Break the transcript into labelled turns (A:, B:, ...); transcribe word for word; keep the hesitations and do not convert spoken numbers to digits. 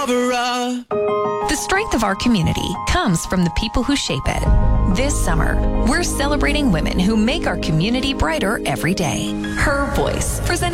A: cover up.
B: The strength of our community comes from the people who shape it. This summer, we're celebrating women who make our community brighter every day. Her Voice, presented